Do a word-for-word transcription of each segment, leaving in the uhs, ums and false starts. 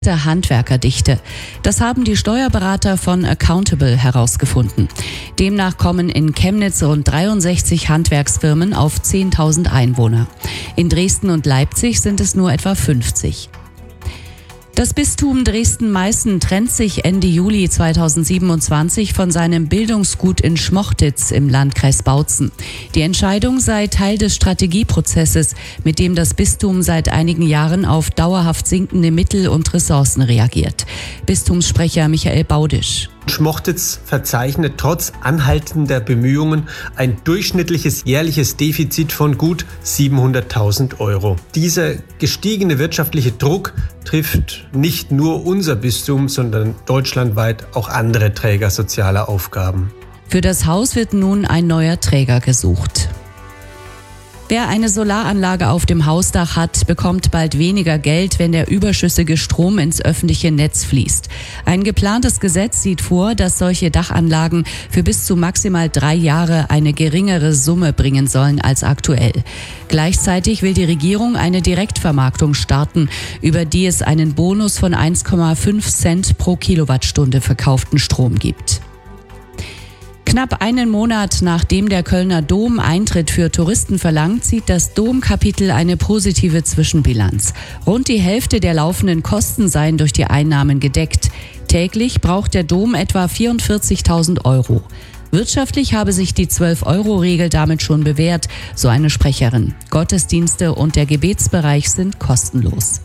der Handwerkerdichte. Das haben die Steuerberater von Accountable herausgefunden. Demnach kommen in Chemnitz rund dreiundsechzig Handwerksfirmen auf zehntausend Einwohner. In Dresden und Leipzig sind es nur etwa fünfzig. Das Bistum Dresden-Meißen trennt sich Ende Juli zweitausendsiebenundzwanzig von seinem Bildungsgut in Schmochtitz im Landkreis Bautzen. Die Entscheidung sei Teil des Strategieprozesses, mit dem das Bistum seit einigen Jahren auf dauerhaft sinkende Mittel und Ressourcen reagiert. Bistumssprecher Michael Baudisch. Schmochtitz verzeichnet trotz anhaltender Bemühungen ein durchschnittliches jährliches Defizit von gut siebenhunderttausend Euro. Dieser gestiegene wirtschaftliche Druck trifft nicht nur unser Bistum, sondern deutschlandweit auch andere Träger sozialer Aufgaben. Für das Haus wird nun ein neuer Träger gesucht. Wer eine Solaranlage auf dem Hausdach hat, bekommt bald weniger Geld, wenn der überschüssige Strom ins öffentliche Netz fließt. Ein geplantes Gesetz sieht vor, dass solche Dachanlagen für bis zu maximal drei Jahre eine geringere Summe bringen sollen als aktuell. Gleichzeitig will die Regierung eine Direktvermarktung starten, über die es einen Bonus von eins Komma fünf Cent pro Kilowattstunde verkauften Strom gibt. Knapp einen Monat nachdem der Kölner Dom Eintritt für Touristen verlangt, zieht das Domkapitel eine positive Zwischenbilanz. Rund die Hälfte der laufenden Kosten seien durch die Einnahmen gedeckt. Täglich braucht der Dom etwa vierundvierzigtausend Euro. Wirtschaftlich habe sich die zwölf-Euro-Regel damit schon bewährt, so eine Sprecherin. Gottesdienste und der Gebetsbereich sind kostenlos.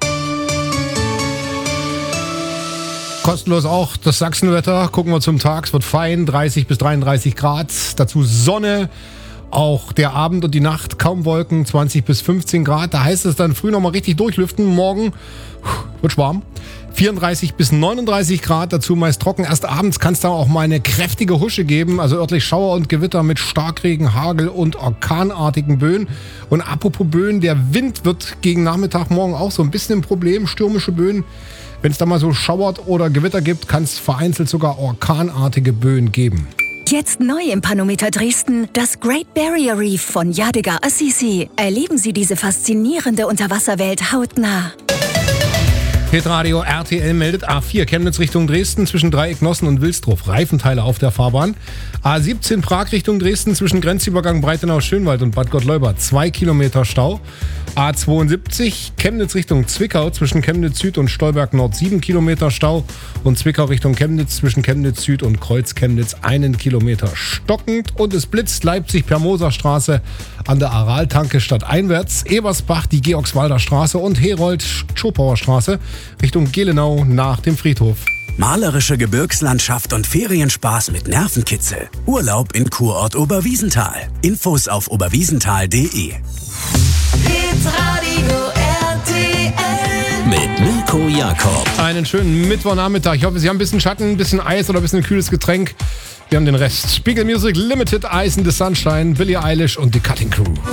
Kostenlos auch das Sachsenwetter. Gucken wir zum Tag. Es wird fein, dreißig bis dreiunddreißig Grad. Dazu Sonne. Auch der Abend und die Nacht kaum Wolken, zwanzig bis fünfzehn Grad. Da heißt es dann früh nochmal richtig durchlüften. Morgen wird warm. vierunddreißig bis neununddreißig Grad, dazu meist trocken. Erst abends kann es dann auch mal eine kräftige Husche geben, also örtlich Schauer und Gewitter mit Starkregen, Hagel und orkanartigen Böen. Und apropos Böen, der Wind wird gegen Nachmittag morgen auch so ein bisschen ein Problem, stürmische Böen. Wenn es da mal so schauert oder Gewitter gibt, kann es vereinzelt sogar orkanartige Böen geben. Jetzt neu im Panometer Dresden, das Great Barrier Reef von Yadigar Assisi. Erleben Sie diese faszinierende Unterwasserwelt hautnah. Hitradio R T L meldet A vier Chemnitz Richtung Dresden zwischen Dreiecknossen und Wilsdruff. Reifenteile auf der Fahrbahn. A siebzehn Prag Richtung Dresden zwischen Grenzübergang Breitenau-Schönwald und Bad Gottleuba. Zwei Kilometer Stau. A zweiundsiebzig Chemnitz Richtung Zwickau zwischen Chemnitz Süd und Stolberg Nord. Sieben Kilometer Stau. Und Zwickau Richtung Chemnitz zwischen Chemnitz Süd und Kreuz Chemnitz. Einen Kilometer stockend. Und es blitzt Leipzig per Moserstraße an der Araltanke stadteinwärts. Ebersbach die Georgswalder Straße und Herold-Schopauer Straße Richtung Gelenau nach dem Friedhof. Malerische Gebirgslandschaft und Ferienspaß mit Nervenkitzel. Urlaub in Kurort Oberwiesenthal. Infos auf oberwiesenthal punkt de. Hitradio R T L Mit Mirko Jakob. Einen schönen Mittwochnachmittag. Ich hoffe, Sie haben ein bisschen Schatten, ein bisschen Eis oder ein bisschen ein kühles Getränk. Wir haben den Rest. Spiegel Music Limited, Ice in the Sunshine, Billie Eilish und die Cutting Crew.